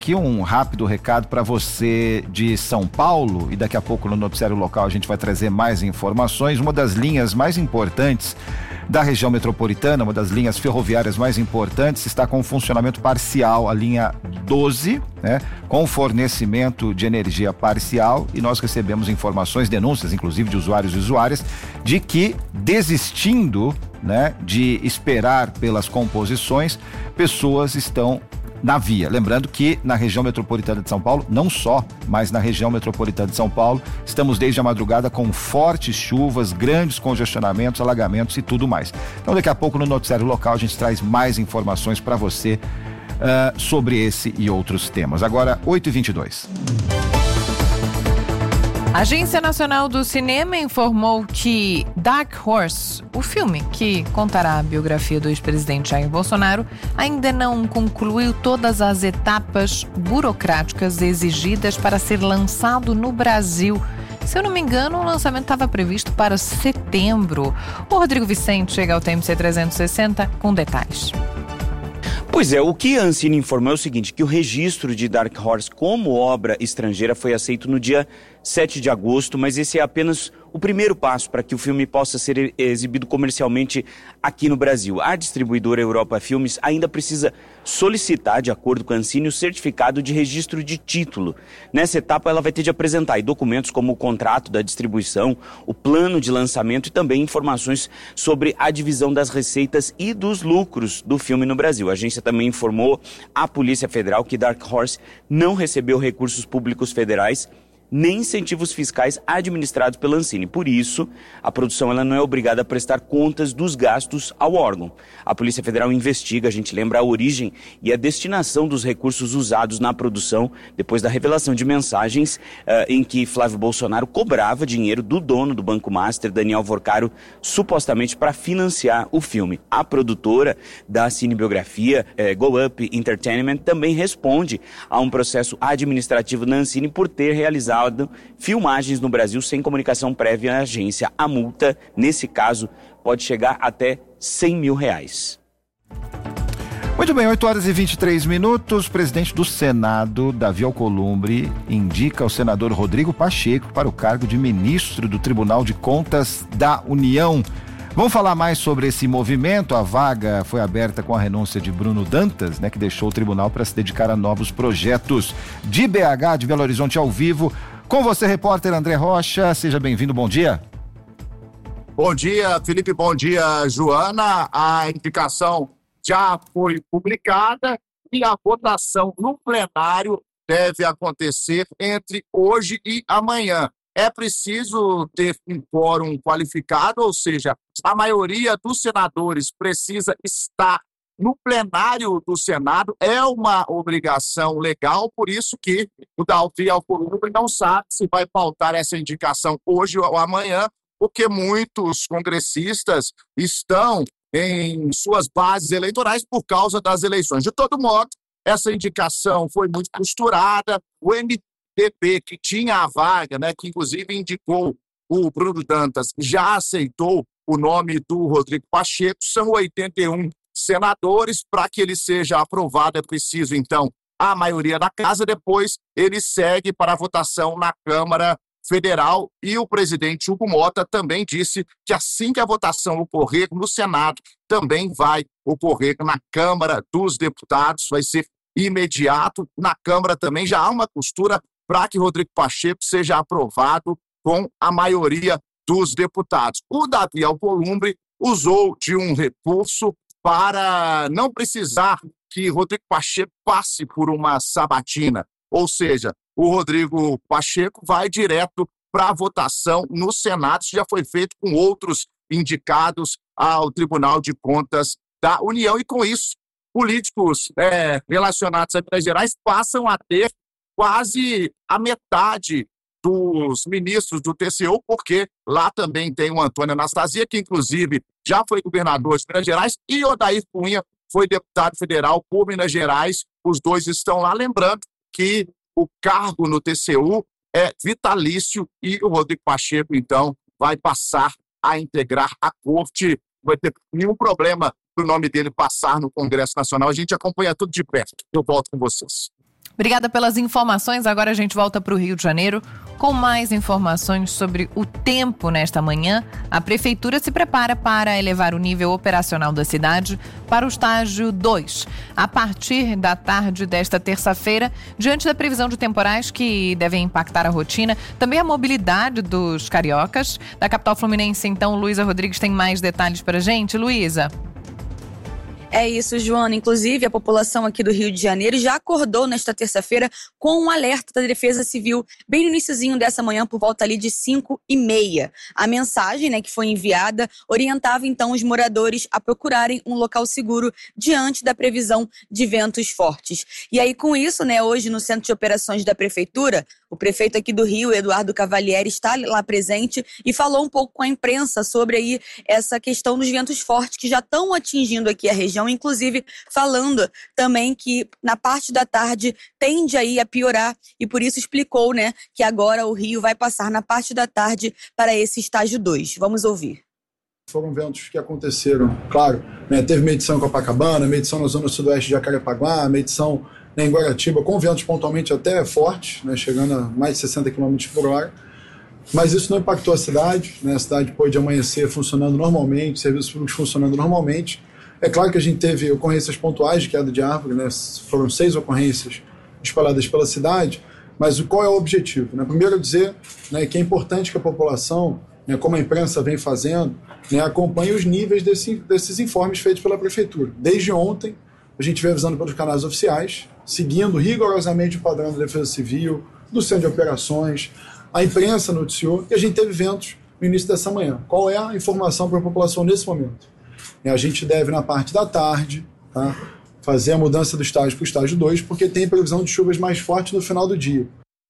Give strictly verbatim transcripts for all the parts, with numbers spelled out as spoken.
Aqui um rápido recado para você de São Paulo, e daqui a pouco no Noticiário Local a gente vai trazer mais informações. Uma das linhas mais importantes da região metropolitana, uma das linhas ferroviárias mais importantes, está com funcionamento parcial, a linha doze, né, com fornecimento de energia parcial, e nós recebemos informações, denúncias inclusive de usuários e usuárias, de que desistindo, né, de esperar pelas composições, pessoas estão na via. Lembrando que na região metropolitana de São Paulo, não só, mas na região metropolitana de São Paulo, estamos desde a madrugada com fortes chuvas, grandes congestionamentos, alagamentos e tudo mais. Então daqui a pouco no Noticiário Local a gente traz mais informações para você uh, sobre esse e outros temas. Agora, oito e vinte e dois. A Agência Nacional do Cinema informou que Dark Horse, o filme que contará a biografia do ex-presidente Jair Bolsonaro, ainda não concluiu todas as etapas burocráticas exigidas para ser lançado no Brasil. Se eu não me engano, o lançamento estava previsto para setembro. O Rodrigo Vicente chega ao T M C trezentos e sessenta com detalhes. Pois é, o que a Ancine informou é o seguinte, que o registro de Dark Horse como obra estrangeira foi aceito no dia sete de agosto, mas esse é apenas o primeiro passo para que o filme possa ser exibido comercialmente aqui no Brasil. A distribuidora Europa Filmes ainda precisa solicitar, de acordo com a Ancine, o certificado de registro de título. Nessa etapa, ela vai ter de apresentar aí documentos como o contrato da distribuição, o plano de lançamento e também informações sobre a divisão das receitas e dos lucros do filme no Brasil. A agência também informou à Polícia Federal que Dark Horse não recebeu recursos públicos federais nem incentivos fiscais administrados pela Ancine. Por isso, a produção ela não é obrigada a prestar contas dos gastos ao órgão. A Polícia Federal investiga, a gente lembra, a origem e a destinação dos recursos usados na produção depois da revelação de mensagens uh, em que Flávio Bolsonaro cobrava dinheiro do dono do Banco Master, Daniel Vorcaro, supostamente para financiar o filme. A produtora da cinebiografia, eh, Go Up Entertainment, também responde a um processo administrativo na Ancine por ter realizado filmagens no Brasil sem comunicação prévia à agência. A multa, nesse caso, pode chegar até cem mil reais. Muito bem, oito horas e vinte e três minutos. O presidente do Senado, Davi Alcolumbre, indica o senador Rodrigo Pacheco para o cargo de ministro do Tribunal de Contas da União. Vamos falar mais sobre esse movimento. A vaga foi aberta com a renúncia de Bruno Dantas, né, que deixou o tribunal para se dedicar a novos projetos. De B H, de Belo Horizonte, ao vivo, com você, repórter André Rocha. Seja bem-vindo, bom dia. Bom dia, Felipe, bom dia, Joana. A indicação já foi publicada e a votação no plenário deve acontecer entre hoje e amanhã. É preciso ter um quórum qualificado, ou seja, a maioria dos senadores precisa estar no plenário do Senado. É uma obrigação legal, por isso que o Davi Alcolumbre não sabe se vai pautar essa indicação hoje ou amanhã, porque muitos congressistas estão em suas bases eleitorais por causa das eleições. De todo modo, essa indicação foi muito costurada. O M D B, que tinha a vaga, né, que inclusive indicou o Bruno Dantas, já aceitou o nome do Rodrigo Pacheco. São oitenta e um senadores. Para que ele seja aprovado é preciso, então, a maioria da casa. Depois ele segue para a votação na Câmara Federal, e o presidente Hugo Mota também disse que assim que a votação ocorrer no Senado, também vai ocorrer na Câmara dos Deputados, vai ser imediato. Na Câmara também já há uma costura para que Rodrigo Pacheco seja aprovado com a maioria dos deputados. O Davi Alcolumbre usou de um recurso para não precisar que Rodrigo Pacheco passe por uma sabatina, ou seja, o Rodrigo Pacheco vai direto para a votação no Senado. Isso já foi feito com outros indicados ao Tribunal de Contas da União, e com isso, políticos é, relacionados a Minas Gerais passam a ter quase a metade dos ministros do T C U, porque lá também tem o Antônio Anastasia, que inclusive já foi governador de Minas Gerais, e Odair Cunha foi deputado federal por Minas Gerais. Os dois estão lá. Lembrando que o cargo no T C U é vitalício e o Rodrigo Pacheco, então, vai passar a integrar a corte. Não vai ter nenhum problema do nome dele passar no Congresso Nacional. A gente acompanha tudo de perto. Eu volto com vocês. Obrigada pelas informações. Agora a gente volta para o Rio de Janeiro com mais informações sobre o tempo nesta manhã. A Prefeitura se prepara para elevar o nível operacional da cidade para o estágio dois. A partir da tarde desta terça-feira, diante da previsão de temporais que devem impactar a rotina, também a mobilidade dos cariocas. Da capital fluminense, então, Luísa Rodrigues tem mais detalhes para a gente. Luísa. É isso, Joana. Inclusive, a população aqui do Rio de Janeiro já acordou nesta terça-feira com um alerta da Defesa Civil, bem no iniciozinho dessa manhã, por volta ali de cinco e meia. A mensagem, né, que foi enviada orientava, então, os moradores a procurarem um local seguro diante da previsão de ventos fortes. E aí, com isso, né, hoje no Centro de Operações da Prefeitura, o prefeito aqui do Rio, Eduardo Cavalieri, está lá presente e falou um pouco com a imprensa sobre aí essa questão dos ventos fortes que já estão atingindo aqui a região, inclusive falando também que na parte da tarde tende aí a piorar e por isso explicou, né, que agora o Rio vai passar na parte da tarde para esse estágio dois. Vamos ouvir. Foram ventos que aconteceram, claro, né, teve medição em Copacabana, medição na zona sudoeste de Jacarepaguá, medição em Guaratiba, com ventos pontualmente até fortes, né, chegando a mais de sessenta quilômetros por hora, mas isso não impactou a cidade, né, a cidade pôde amanhecer funcionando normalmente, serviços públicos funcionando normalmente. É claro que a gente teve ocorrências pontuais de queda de árvore, né, foram seis ocorrências espalhadas pela cidade, mas qual é o objetivo? Né? Primeiro dizer, né, que é importante que a população, né, como a imprensa vem fazendo, né, acompanhe os níveis desse, desses informes feitos pela Prefeitura. Desde ontem, a gente vem avisando pelos canais oficiais, seguindo rigorosamente o padrão da Defesa Civil, do Centro de Operações, a imprensa noticiou e a gente teve ventos no início dessa manhã. Qual é a informação para a população nesse momento? A gente deve, na parte da tarde, tá, fazer a mudança do estágio para o estágio dois, porque tem previsão de chuvas mais fortes no final do dia.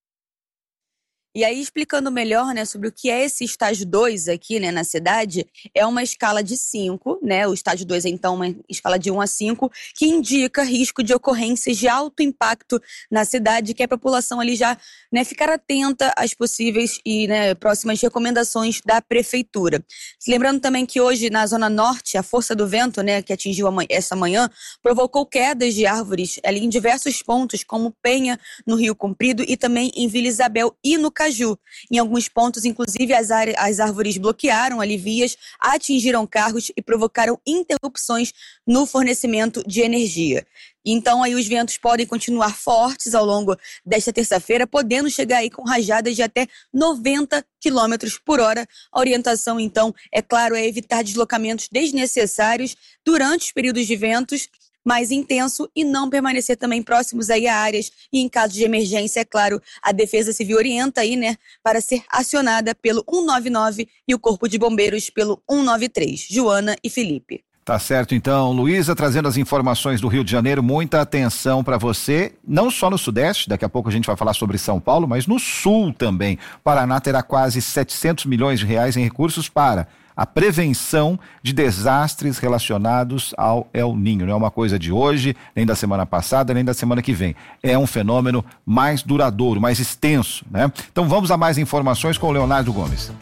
E aí, explicando melhor, né, sobre o que é esse estágio dois aqui, né, na cidade, é uma escala de cinco, né, o estágio dois é então uma escala de um a cinco, que indica risco de ocorrências de alto impacto na cidade, que é a população ali já, né, ficar atenta às possíveis e, né, próximas recomendações da Prefeitura. Lembrando também que hoje, na Zona Norte, a força do vento, né, que atingiu essa manhã, provocou quedas de árvores ali em diversos pontos, como Penha, no Rio Comprido, e também em Vila Isabel e no Caju. Em alguns pontos, inclusive, as, as árvores bloquearam ali vias, atingiram carros e provocaram interrupções no fornecimento de energia. Então, aí os ventos podem continuar fortes ao longo desta terça-feira, podendo chegar aí com rajadas de até noventa quilômetros por hora. A orientação, então, é claro, é evitar deslocamentos desnecessários durante os períodos de ventos mais intenso e não permanecer também próximos aí a áreas e em caso de emergência, é claro, a Defesa Civil orienta aí, né, para ser acionada pelo um nove nove e o Corpo de Bombeiros pelo um nove três. Joana e Felipe. Tá certo, então, Luísa, trazendo as informações do Rio de Janeiro, muita atenção para você, não só no Sudeste, daqui a pouco a gente vai falar sobre São Paulo, mas no Sul também. Paraná terá quase setecentos milhões de reais em recursos para a prevenção de desastres relacionados ao El Niño. Não é uma coisa de hoje, nem da semana passada, nem da semana que vem. É um fenômeno mais duradouro, mais extenso, né? Então vamos a mais informações com o Leonardo Gomes.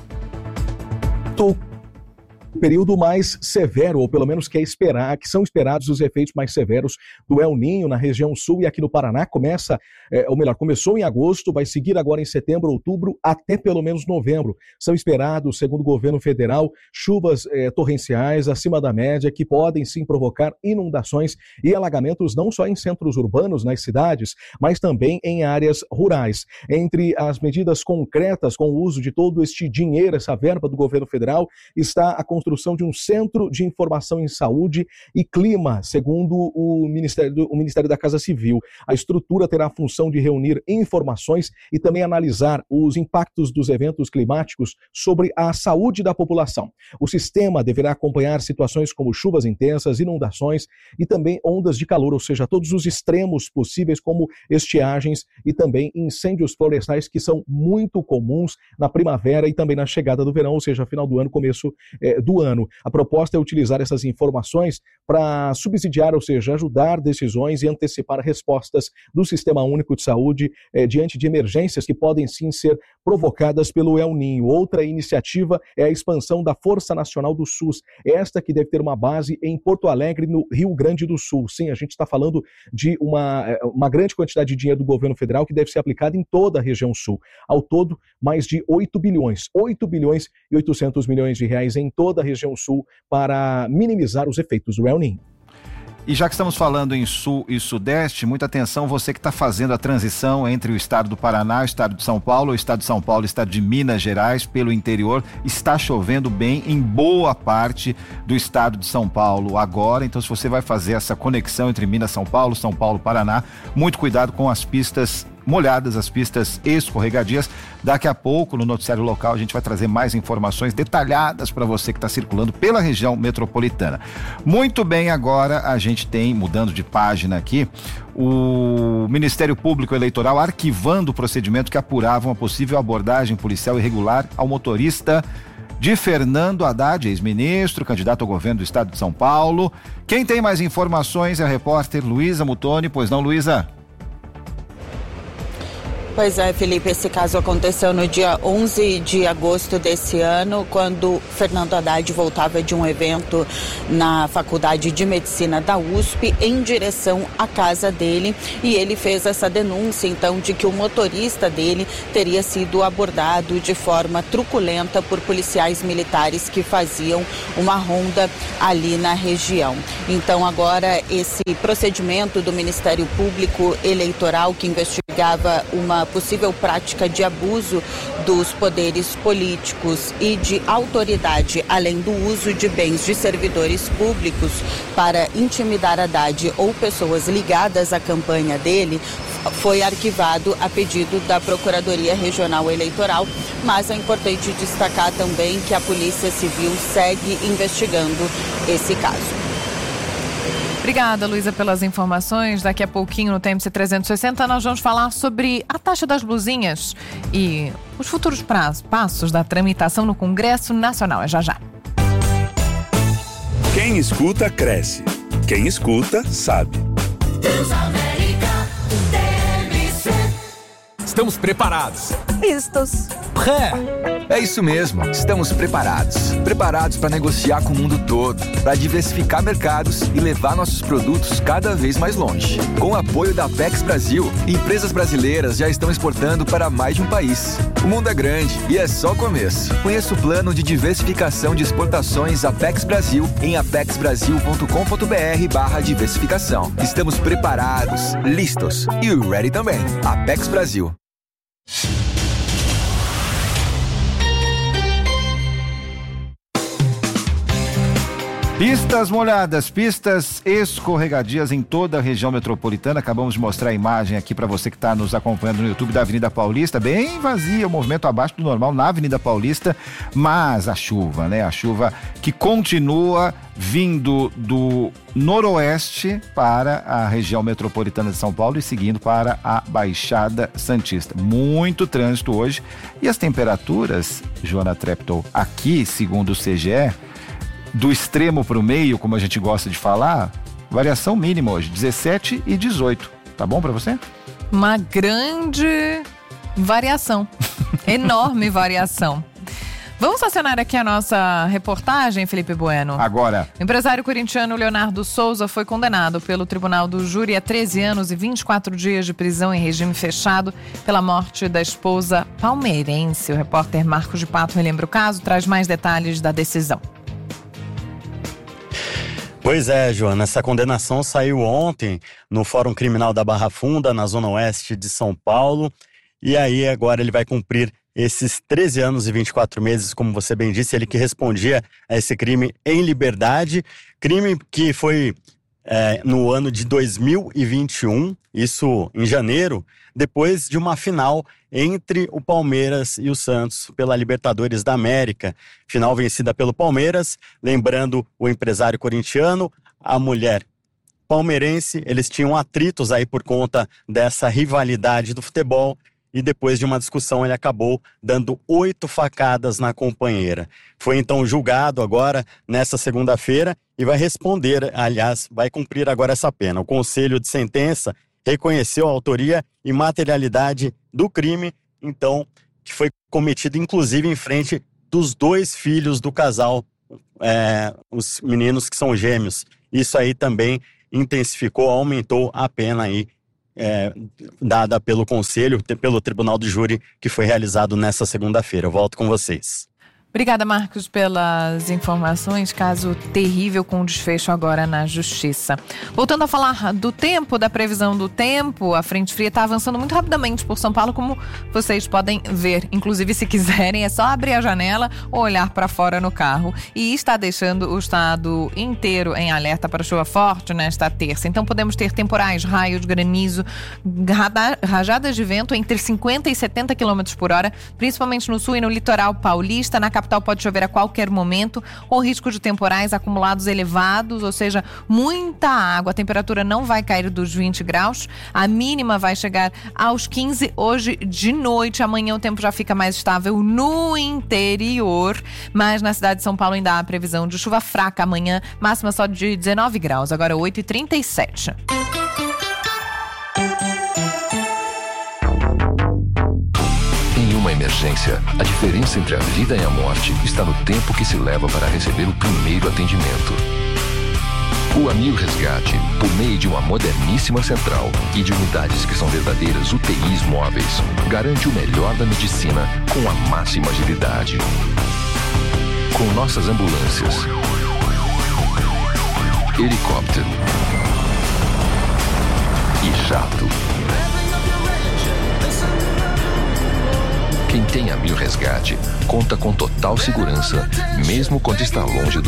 Tô. Período mais severo, ou pelo menos que é esperar, que são esperados os efeitos mais severos do El Niño na região sul e aqui no Paraná. Começa, é, ou melhor, começou em agosto, vai seguir agora em setembro, outubro, até pelo menos novembro. São esperados, segundo o governo federal, chuvas é, torrenciais acima da média que podem sim provocar inundações e alagamentos não só em centros urbanos, nas cidades, mas também em áreas rurais. Entre as medidas concretas com o uso de todo este dinheiro, essa verba do governo federal, está a construção de um centro de informação em saúde e clima, segundo o Ministério, do, o Ministério da Casa Civil. A estrutura terá a função de reunir informações e também analisar os impactos dos eventos climáticos sobre a saúde da população. O sistema deverá acompanhar situações como chuvas intensas, inundações e também ondas de calor, ou seja, todos os extremos possíveis como estiagens e também incêndios florestais que são muito comuns na primavera e também na chegada do verão, ou seja, final do ano, começo é, do do ano. A proposta é utilizar essas informações para subsidiar, ou seja, ajudar decisões e antecipar respostas do Sistema Único de Saúde eh, diante de emergências que podem sim ser provocadas pelo El Niño. Outra iniciativa é a expansão da Força Nacional do SUS, esta que deve ter uma base em Porto Alegre, no Rio Grande do Sul. Sim, a gente está falando de uma, uma grande quantidade de dinheiro do governo federal que deve ser aplicada em toda a região sul. Ao todo, mais de oito bilhões, oito bilhões e oitocentos milhões de reais em toda a região sul para minimizar os efeitos do El Niño. E já que estamos falando em sul e sudeste, muita atenção você que está fazendo a transição entre o estado do Paraná, o estado de São Paulo, o estado de São Paulo e o estado de Minas Gerais, pelo interior. Está chovendo bem em boa parte do estado de São Paulo agora, então se você vai fazer essa conexão entre Minas, São Paulo, São Paulo, Paraná, muito cuidado com as pistas molhadas, as pistas escorregadias. Daqui a pouco, no noticiário local, a gente vai trazer mais informações detalhadas para você que está circulando pela região metropolitana. Muito bem, agora a gente tem, mudando de página aqui, o Ministério Público Eleitoral arquivando o procedimento que apurava uma possível abordagem policial irregular ao motorista de Fernando Haddad, ex-ministro, candidato ao governo do estado de São Paulo. Quem tem mais informações é a repórter Luísa Mutoni. Pois não, Luísa? Pois é, Felipe, esse caso aconteceu no dia onze de agosto desse ano, quando Fernando Haddad voltava de um evento na Faculdade de Medicina da U S P em direção à casa dele, e ele fez essa denúncia, então, de que o motorista dele teria sido abordado de forma truculenta por policiais militares que faziam uma ronda ali na região. Então, agora, esse procedimento do Ministério Público Eleitoral, que investigava uma possível prática de abuso dos poderes políticos e de autoridade, além do uso de bens de servidores públicos para intimidar Haddad ou pessoas ligadas à campanha dele, foi arquivado a pedido da Procuradoria Regional Eleitoral, mas é importante destacar também que a Polícia Civil segue investigando esse caso. Obrigada, Luísa, pelas informações. Daqui a pouquinho, no T M C trezentos e sessenta, nós vamos falar sobre a taxa das blusinhas e os futuros prazos, passos da tramitação no Congresso Nacional. É já já. Quem escuta, cresce. Quem escuta, sabe. Estamos preparados. Vistos. Pré. É isso mesmo, estamos preparados. Preparados para negociar com o mundo todo, para diversificar mercados e levar nossos produtos cada vez mais longe. Com o apoio da Apex Brasil, empresas brasileiras já estão exportando para mais de um país. O mundo é grande e é só o começo. Conheça o plano de diversificação de exportações Apex Brasil em apexbrasil.com.br barra diversificação. Estamos preparados, listos e ready também. Apex Brasil. Pistas molhadas, pistas escorregadias em toda a região metropolitana. Acabamos de mostrar a imagem aqui para você que está nos acompanhando no YouTube da Avenida Paulista, bem vazia, o movimento abaixo do normal na Avenida Paulista, mas a chuva, né? A chuva que continua vindo do noroeste para a região metropolitana de São Paulo e seguindo para a Baixada Santista. Muito trânsito hoje e as temperaturas, Joana Treptow, aqui, segundo o C G E, do extremo para o meio, como a gente gosta de falar, variação mínima hoje, dezessete e dezoito. Tá bom para você? Uma grande variação, enorme variação. Vamos acionar aqui a nossa reportagem, Felipe Bueno. Agora. O empresário corintiano Leonardo Souza foi condenado pelo Tribunal do Júri a treze anos e vinte e quatro dias de prisão em regime fechado pela morte da esposa palmeirense. O repórter Marcos de Pato relembra o caso, traz mais detalhes da decisão. Pois é, Joana, essa condenação saiu ontem no Fórum Criminal da Barra Funda, na Zona Oeste de São Paulo, e aí agora ele vai cumprir esses treze anos e vinte e quatro meses, como você bem disse, ele que respondia a esse crime em liberdade, crime que foi é, no ano de dois mil e vinte e um, isso em janeiro, depois de uma final entre o Palmeiras e o Santos pela Libertadores da América. Final vencida pelo Palmeiras, lembrando o empresário corintiano, a mulher palmeirense, eles tinham atritos aí por conta dessa rivalidade do futebol e depois de uma discussão ele acabou dando oito facadas na companheira. Foi então julgado agora nessa segunda-feira e vai responder, aliás, vai cumprir agora essa pena. O Conselho de Sentença reconheceu a autoria e materialidade do crime, então, que foi cometido inclusive em frente dos dois filhos do casal, é, os meninos que são gêmeos. Isso aí também intensificou, aumentou a pena aí, é, dada pelo Conselho, pelo Tribunal do Júri, que foi realizado nessa segunda-feira. Eu volto com vocês. Obrigada, Marcos, pelas informações. Caso terrível com desfecho agora na Justiça. Voltando a falar do tempo, da previsão do tempo, a frente fria está avançando muito rapidamente por São Paulo, como vocês podem ver. Inclusive, se quiserem, é só abrir a janela ou olhar para fora no carro. E está deixando o estado inteiro em alerta para chuva forte nesta terça. Então, podemos ter temporais, raios, granizo, rajadas de vento entre cinquenta e setenta quilômetros por hora, principalmente no sul e no litoral paulista. Na capital pode chover a qualquer momento, com risco de temporais acumulados elevados, ou seja, muita água. A temperatura não vai cair dos vinte graus, a mínima vai chegar aos quinze hoje de noite. Amanhã o tempo já fica mais estável no interior, mas na cidade de São Paulo ainda há previsão de chuva fraca amanhã, máxima só de dezenove graus, agora oito e trinta e sete. Uma emergência, a diferença entre a vida e a morte está no tempo que se leva para receber o primeiro atendimento. O Amil Resgate, por meio de uma moderníssima central e de unidades que são verdadeiras U T Is móveis, garante o melhor da medicina com a máxima agilidade. Com nossas ambulâncias, helicóptero e jato. Quem tem Amil Resgate conta com total segurança, mesmo quando está longe do